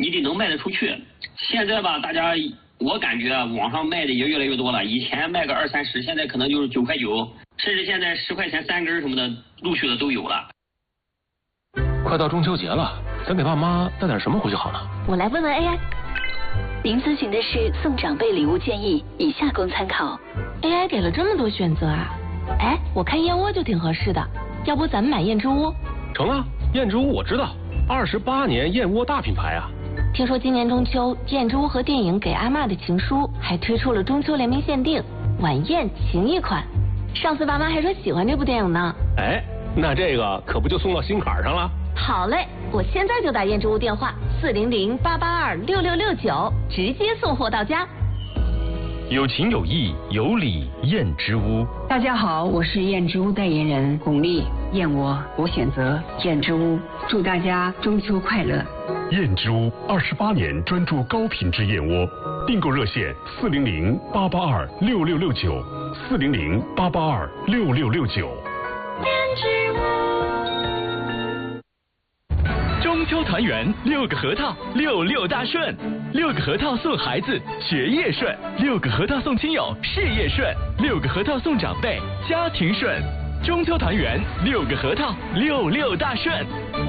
你得能卖得出去。现在吧，大家我感觉网上卖的也越来越多了，以前卖个20、30，现在可能就是9块9，甚至现在10块钱3根什么的，陆续的都有了。 快到中秋节了，咱给爸妈带点什么回去好呢？ 我来问问 AI。您咨询的是送长辈礼物建议，以下供参考。 AI 给了这么多选择啊！哎，我看燕窝就挺合适的，要不咱们买燕之屋？ 成啊，燕之屋我知道，28年燕窝大品牌啊。 听说今年中秋，燕之屋和电影《给阿嬷的情书》还推出了中秋联名限定晚宴情谊款。上次爸妈还说喜欢这部电影呢。 哎，那这个可不就送到心坎上了？ 好嘞，我现在就打燕之屋电话400-882-6669，直接送货到家。 有情有义有礼燕之屋。 大家好，我是燕之屋代言人巩俐。燕窝我选择燕之屋，祝大家中秋快乐。 燕之屋28年专注高品质燕窝，订购热线400-882-6669，400-882-6669。 燕之屋。 中秋团圆，6个核桃66大顺，6个核桃送孩子学业顺，6个核桃送亲友事业顺，6个核桃送长辈家庭顺。中秋团圆，6个核桃66大顺。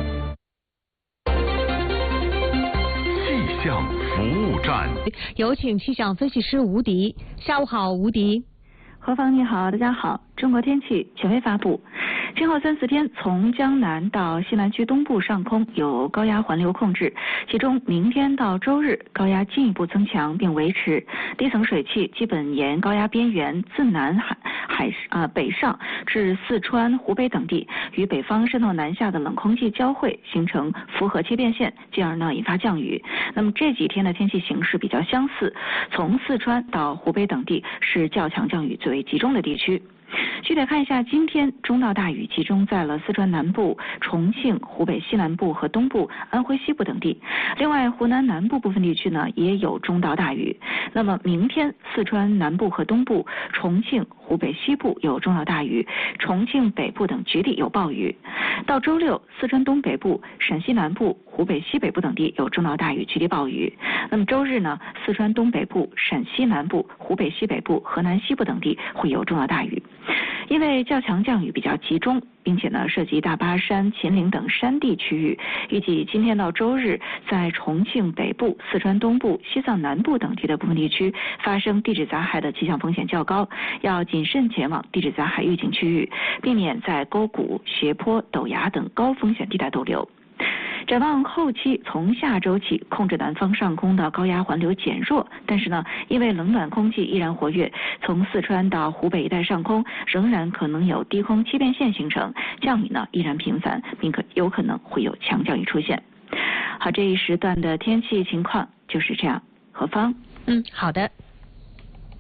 气象服务站， 有请气象分析师吴迪。下午好，吴迪。 何芳你好，大家好。中国天气权威发布，今后3、4天，从江南到西南区东部上空有高压环流控制，其中明天到周日高压进一步增强并维持，低层水汽基本沿高压边缘自南北上至四川、湖北等地，与北方渗透南下的冷空气交汇，形成符合切变线，进而引发降雨。那么这几天的天气形势比较相似，从四川到湖北等地是较强降雨最为集中的地区。具体看一下，今天中到大雨集中在了四川南部、重庆、湖北西南部和东部、安徽西部等地。另外，湖南南部部分地区呢也有中到大雨。那么明天，四川南部和东部、重庆、湖北西部有中到大雨，重庆北部等局地有暴雨。到周六，四川东北部、陕西南部、湖北西北部等地有中到大雨，局地暴雨。那么周日呢，四川东北部、陕西南部、湖北西北部、河南西部等地会有中到大雨。因为较强降雨比较集中，并且呢涉及大巴山、秦岭等山地区域，预计今天到周日，在重庆北部、四川东部、西藏南部等地的部分地区发生地质杂骸的气象风险较高，要谨慎前往地质杂骸预警区域，避免在沟谷、斜坡、陡崖等高风险地带逗留。展望后期，从下周起，控制南方上空的高压环流减弱，但是呢，因为冷暖空气依然活跃，从四川到湖北一带上空仍然可能有低空切变线形成，降雨呢依然频繁，并有可能会有强降雨出现。好，这一时段的天气情况就是这样。何芳， 好的。